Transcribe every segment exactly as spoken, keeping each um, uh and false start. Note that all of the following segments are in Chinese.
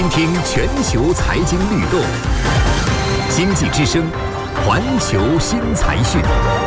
听全球财经律动，经济之声，环球新财讯。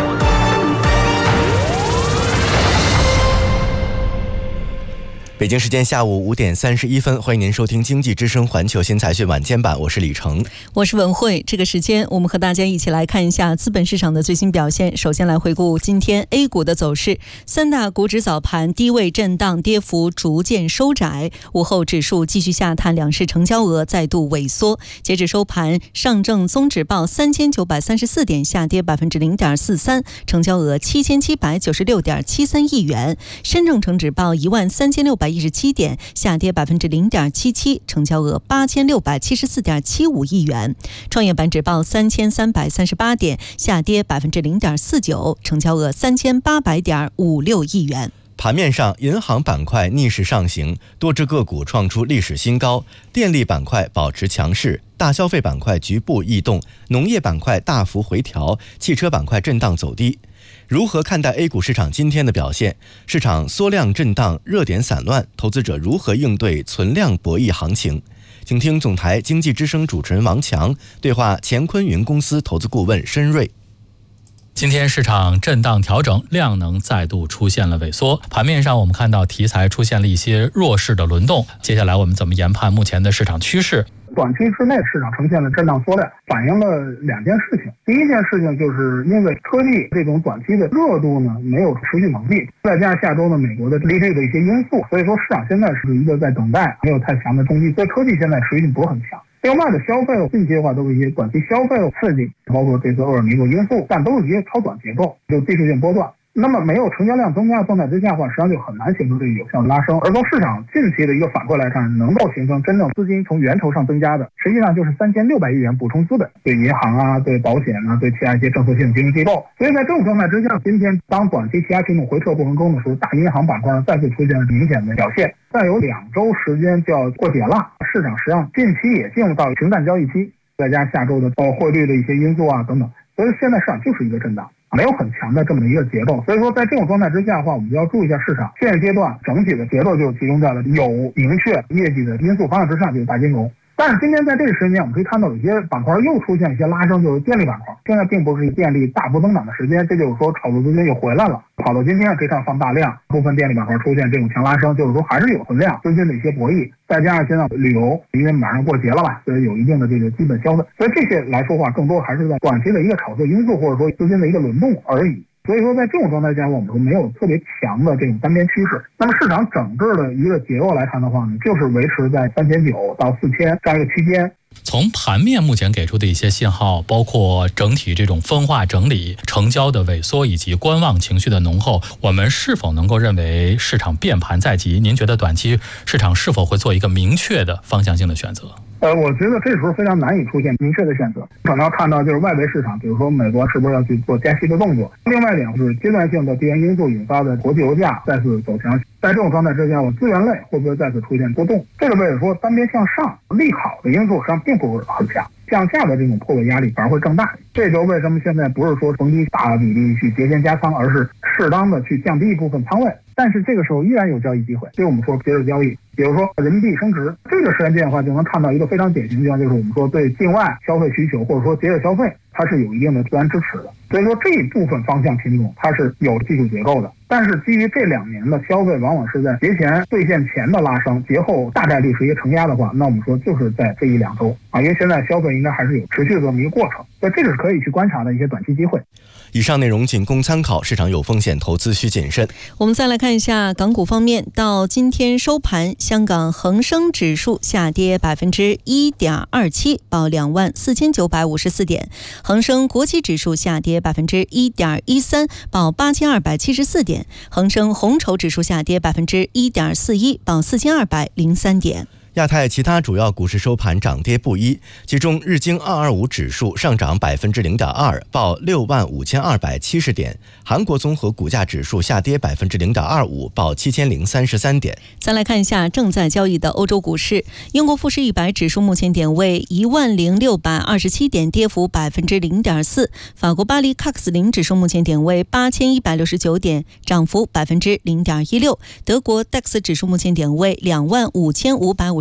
北京时间下午五点三十一分，欢迎您收听经济之声环球新财讯晚间版，我是李成， 我是文慧。这个时间我们和大家一起来看一下资本市场的最新表现。首先来回顾今天 A 股的走势，三大股指早盘低位震荡，跌幅逐渐收窄，午后指数继续下探，两市成交额再度萎缩。截至收盘，上证综指报三千九百三十四点，下跌百分之零点四三，成交额七千七百九十六点七三亿元；深证成指报一万三千六百一十七点，下跌百分之零点七七，成交额八千六百七十四点七五亿元；创业板指报三千三百三十八点，下跌百分之零点四九，成交额三千八百点五六亿元。 盘面上，银行板块逆势上行，多只个股创出历史新高，电力板块保持强势，大消费板块局部异动，农业板块大幅回调，汽车板块震荡走低。如何看待 A 股市场今天的表现？市场缩量震荡，热点散乱，投资者如何应对存量博弈行情？请听总台经济之声主持人王强对话乾坤云公司投资顾问申瑞。 今天市场震荡调整，量能再度出现了萎缩。盘面上我们看到题材出现了一些弱势的轮动。接下来我们怎么研判目前的市场趋势？ 短期之内市场呈现了震荡缩量，反映了两件事情。第一件事情就是因为科技这种短期的热度呢没有持续能力，再加上下周呢美国的利率的一些因素，所以说市场现在是一个在等待，没有太强的冲击，所以科技现在持续性不是很强。另外的消费近期的话都是一些短期消费的刺激，包括这次厄尔尼诺因素，但都是一些超短结构，就技术性波段。那么没有成交量增加的状态之下的话，实际上就很难形成这个有效的拉升。而从市场近期的一个反馈来看，能够形成真正资金从源头上增加的，实际上就是三千六百亿元补充资本，对银行啊、对保险啊、对其他一些政策性金融机构。所以在这种状态之下，今天当短期其他品种回撤过程中的时候，大银行板块再次出现了明显的表现。再有两周时间就要过节了，市场实际上近期也进入到平淡交易期，再加下周的包括汇率的一些因素啊等等，所以现在市场就是一个震荡，没有很强的这么一个结构。所以说在这种状态之下的话，我们就要注意一下市场现阶段整体的结构就集中在了有明确业绩的因素方向之上，就是大金融。但是今天在这个时间我们可以看到有些板块又出现一些拉升，就是电力板块现在并不是电力大幅增长的时间，这就是说炒作资金又回来了，跑到今天可以看放大量，部分电力板块出现这种强拉升，就是说还是有存量资金的一些博弈，再加上现在旅游因为马上过节了吧，所以有一定的这个基本消费，所以这些来说话更多还是在短期的一个炒作因素，或者说资金的一个轮动而已。所以说在这种状态下，我们说没有特别强的这种单边趋势。那么市场整个的一个结构来看的话呢，就是维持在三千九到四千这样一个区间。 从盘面目前给出的一些信号，包括整体这种分化整理、成交的萎缩以及观望情绪的浓厚，我们是否能够认为市场变盘在即？您觉得短期市场是否会做一个明确的方向性的选择？ 呃，我觉得这时候非常难以出现明确的选择，可能要看到就是外围市场，比如说美国是不是要去做加息的动作。另外一点就是阶段性的地缘因素引发的国际油价再次走强，在这种状态之下，我资源类会不会再次出现波动？这个位置说单边向上利好的因素实际上并不是很强，向下的这种破位压力反而会更大。这就为什么现在不是说逢低大比例去节前加仓，而是适当的去降低一部分仓位，但是这个时候依然有交易机会。所以我们说节日交易，比如说人民币升值，这个时间点的话就能看到一个非常典型的地方，就是我们说对境外消费需求或者说节日消费它是有一定的自然支持的。所以说这一部分方向品种它是有技术结构的，但是基于这两年的消费往往是在节前兑现前的拉升，节后大概率是一个承压的话，那我们说就是在这一两周啊，因为现在消费应该还是有持续的这么一个过程，所以这是可以去观察的一些短期机会。 以上内容仅供参考，市场有风险，投资需谨慎。 我们再来看一下港股方面，到今天收盘，香港恒生指数下跌百分之一点二七，报两万四千九百五十四点；恒生国际指数下跌百分之一点一三，报八千二百七十四点；恒生红筹指数下跌百分之一点四一，报四千二百零三点。 亚太其他主要股市收盘涨跌不一，其中日经二二五指数上涨百分之零点二，报六万五千二百七十点；韩国综合股价指数下跌百分之零点二五，报七千零三十三点。 再来看一下正在交易的欧洲股市，英国富时一百指数目前点位一万零六百二十七点，跌幅百分之零点四；法国巴黎 C A C 零指数目前点位八千一百六十九点，涨幅百分之零点一六；德国 D A X 指数目前点位两万五千五百五。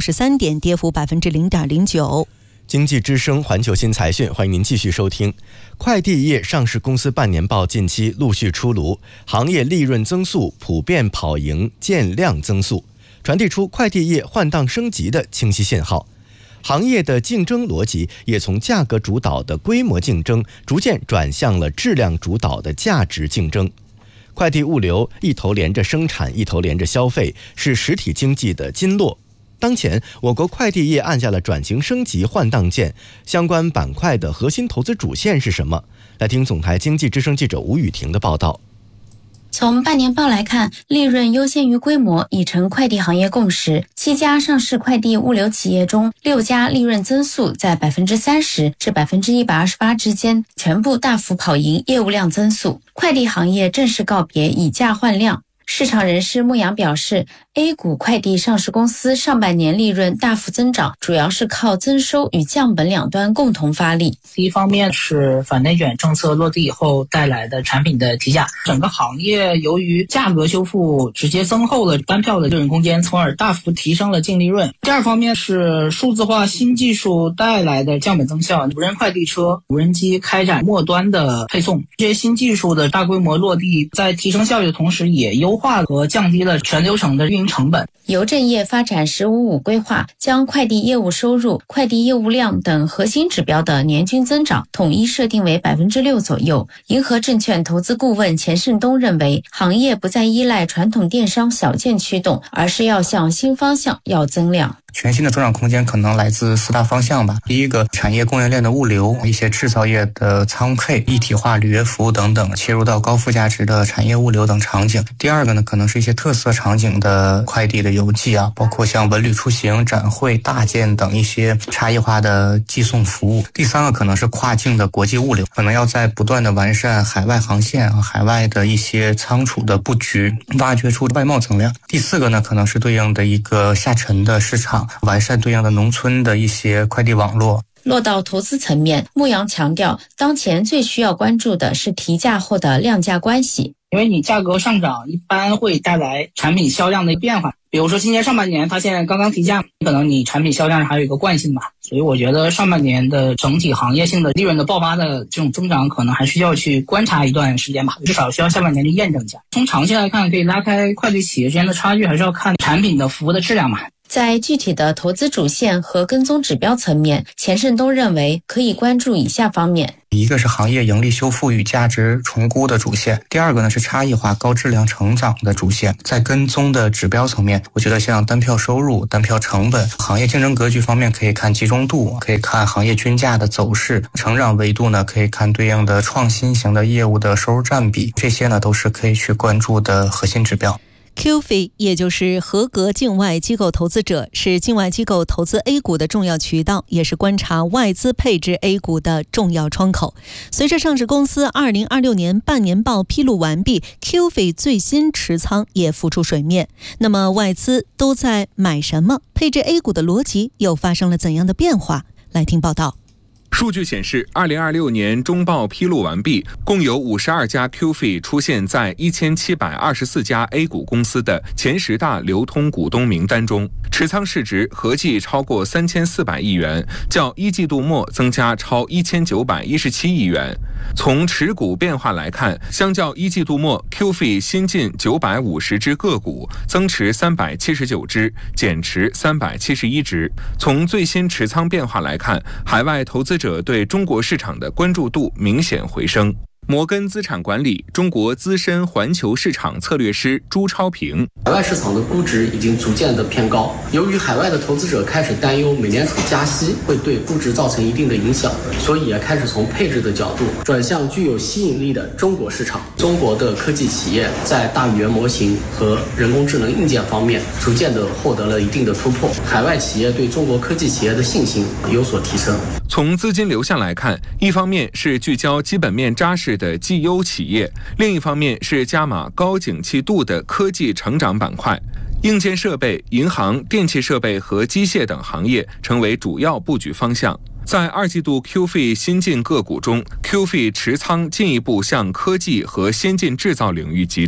十三点，跌幅百分之零点零九。 经济之声环球新财讯，欢迎您继续收听。快递业上市公司半年报近期陆续出炉，行业利润增速普遍跑赢件量增速，传递出快递业换档升级的清晰信号。行业的竞争逻辑也从价格主导的规模竞争，逐渐转向了质量主导的价值竞争。快递物流一头连着生产，一头连着消费，是实体经济的经络。当前，我国快递业按下了转型升级换档键，相关板块的核心投资主线是什么？来听总台经济之声记者吴雨婷的报道。 从半年报来看，利润优先于规模已成快递行业共识。七家上市快递物流企业中，六家利润增速在百分之三十至百分之一百二十八之间，全部大幅跑赢业务量增速。快递行业正式告别以价换量。市场人士牧羊表示 ，A 股快递上市公司上半年利润大幅增长，主要是靠增收与降本两端共同发力。 第一方面是反内卷政策落地以后带来的产品的提价，整个行业由于价格修复直接增厚了单票的利润空间，从而大幅提升了净利润。第二方面是数字化新技术带来的降本增效，无人快递车、无人机开展末端的配送，这些新技术的大规模落地，在提升效率的同时，也优化和降低了全流程的运营成本。 邮政业发展十五五规划将快递业务收入、快递业务量等核心指标的年均增长统一设定为百分之六左右。银河证券投资顾问钱胜东认为，行业不再依赖传统电商小件驱动，而是要向新方向要增量。 全新的增长空间可能来自四大方向吧。第一个，产业供应链的物流，一些制造业的仓配、一体化履约服务等等，切入到高附加值的产业物流等场景。第二个呢，可能是一些特色场景的快递的邮寄啊，包括像文旅出行、展会、大件等一些差异化的寄送服务。第三个可能是跨境的国际物流，可能要在不断的完善海外航线和海外的一些仓储的布局，挖掘出外贸增量。第四个呢，可能是对应的一个下沉的市场，完善对应的农村的一些快递网络。 落到投资层面，牧羊强调，当前最需要关注的是提价后的量价关系。 因为你价格上涨一般会带来产品销量的变化，比如说今年上半年它现在刚刚提价，可能你产品销量上还有一个惯性吧，所以我觉得上半年的整体行业性的利润的爆发的这种增长可能还需要去观察一段时间吧，至少需要下半年去验证一下。从长期来看，可以拉开快递企业之间的差距，还是要看产品的服务的质量嘛。 在具体的投资主线和跟踪指标层面，钱胜东认为可以关注以下方面。 一个是行业盈利修复与价值重估的主线，第二个呢是差异化高质量成长的主线。在跟踪的指标层面，我觉得像单票收入、单票成本，行业竞争格局方面可以看集中度，可以看行业均价的走势，成长维度呢可以看对应的创新型的业务的收入占比，这些呢都是可以去关注的核心指标。 Q F I 也就是合格境外机构投资者，是境外机构投资 A 股的重要渠道，也是观察外资配置 A 股的重要窗口。随着上市公司二零二六年半年报披露完毕， Q F I 最新持仓也浮出水面。那么外资都在买什么？配置 A 股的逻辑又发生了怎样的变化？来听报道。 数据显示，二零二六年中报披露完毕，共有五十二家 Q F I 出现在一千七百二十四家 A 股公司的前十大流通股东名单中，持仓市值合计超过三千四百亿元，较一季度末增加超一千九百一十七亿元。从持股变化来看，相较一季度末 ，Q F I 新进九百五十只个股，增持三百七十九只，减持三百七十一只。从最新持仓变化来看，海外投资者对中国市场的关注度明显回升。摩根资产管理中国资深环球市场策略师朱超平： 海外市场的估值已经逐渐的偏高，由于海外的投资者开始担忧美联储加息会对估值造成一定的影响，所以也开始从配置的角度转向具有吸引力的中国市场。中国的科技企业在大语言模型和人工智能硬件方面逐渐的获得了一定的突破，海外企业对中国科技企业的信心有所提升。 从资金流向来看，一方面是聚焦基本面扎实的绩优企业，另一方面是加码高景气度的科技成长板块。硬件设备、银行、电气设备和机械等行业成为主要布局方向。在二季度 Q F I 新进个股中， Q F I 持仓进一步向科技和先进制造领域集中。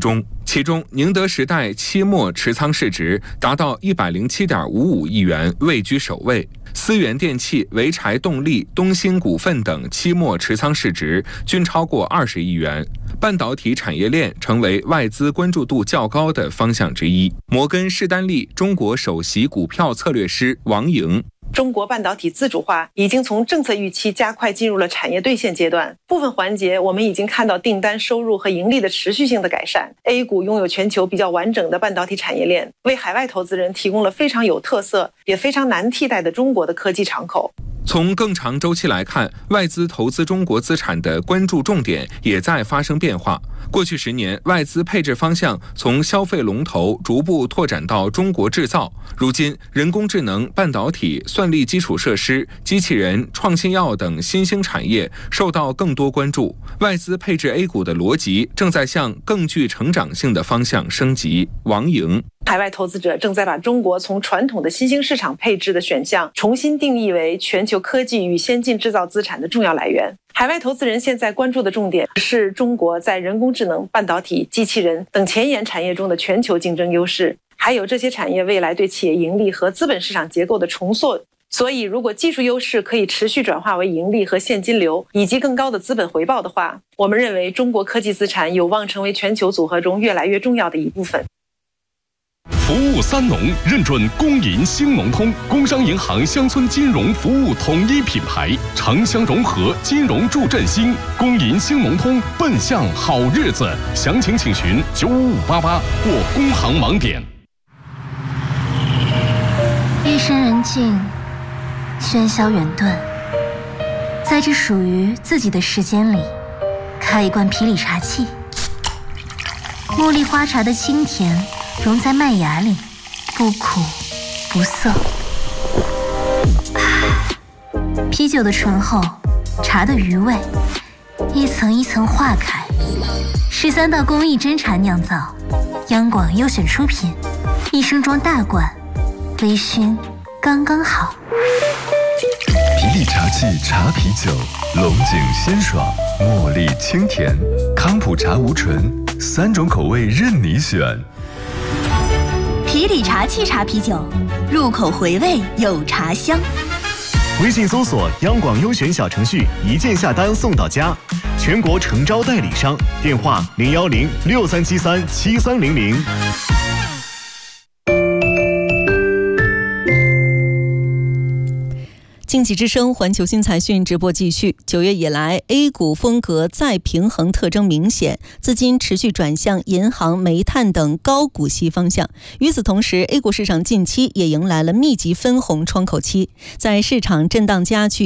其中宁德时代期末持仓市值达到一百零七点五五亿元，位居首位。思源电器、潍柴动力、东兴股份等期末持仓市值均超过二十亿元。半导体产业链成为外资关注度较高的方向之一。摩根士丹利中国首席股票策略师王莹， 中国半导体自主化已经从政策预期加快进入了产业兑现阶段，部分环节我们已经看到订单收入和盈利的持续性的改善。A 股拥有全球比较完整的半导体产业链，为海外投资人提供了非常有特色也非常难替代的中国的科技敞口。 从更长周期来看，外资投资中国资产的关注重点也在发生变化。过去十年，外资配置方向从消费龙头逐步拓展到中国制造。如今，人工智能、半导体、算力基础设施、机器人、创新药等新兴产业受到更多关注。外资配置 A 股的逻辑正在向更具成长性的方向升级。王莹， 海外投资者正在把中国从传统的新兴市场配置的选项重新定义为全球科技与先进制造资产的重要来源。海外投资人现在关注的重点是中国在人工智能、半导体、机器人等前沿产业中的全球竞争优势，还有这些产业未来对企业盈利和资本市场结构的重塑。所以，如果技术优势可以持续转化为盈利和现金流，以及更高的资本回报的话，我们认为中国科技资产有望成为全球组合中越来越重要的一部分。 服务三农认准工银兴农通，工商银行乡村金融服务统一品牌，城乡融合，金融助振兴。工银兴农通，奔向好日子。详情请询九五五八八或工行网点。 夜深人静，喧嚣远遁，在这属于自己的时间里，开一罐皮里茶气。茉莉花茶的清甜融在麦芽里，不苦不涩。啤酒的醇厚，茶的余味，一层一层化开。十三道工艺真茶酿造，央广优选出品，一升装大罐，微醺刚刚好。 皮里茶气茶啤酒，龙井鲜爽，茉莉清甜，康普茶无醇，三种口味任你选。 皮里茶气茶啤酒，入口回味有茶香。 微信搜索央广优选小程序，一键下单送到家。全国诚招代理商，电话零幺零六三七三七三零零。 经济之声环球新财讯直播继续。九月以来 ，A 股风格再平衡特征明显，资金持续转向银行、煤炭等高股息方向。与此同时 ，A 股市场近期也迎来了密集分红窗口期，在市场震荡加剧。